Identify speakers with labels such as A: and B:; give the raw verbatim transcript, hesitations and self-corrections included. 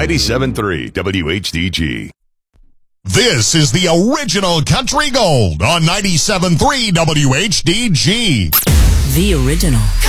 A: ninety-seven point three W H D G.
B: This is the original Country Gold on ninety-seven point three W H D G.
C: The original.